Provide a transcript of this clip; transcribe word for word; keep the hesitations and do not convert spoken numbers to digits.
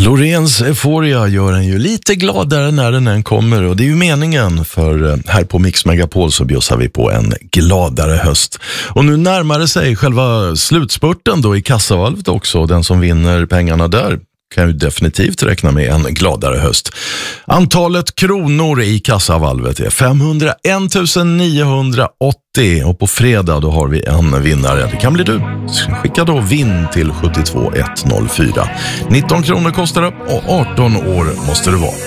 Loreens Euphoria gör en ju lite gladare när den än kommer, och det är ju meningen, för här på Mix Megapol så bjussar vi på en gladare höst. Och nu närmar det sig själva slutspurten då i kassavalvet också. Den som vinner pengarna där kan ju definitivt räkna med en gladare höst. Antalet kronor i kassavalvet är femhundraen tusen niohundraåttio, och på fredag då har vi en vinnare. Det kan bli du. Skicka då vinn till sjuttiotvå etthundrafyra. nitton kronor kostar det och arton år måste det vara.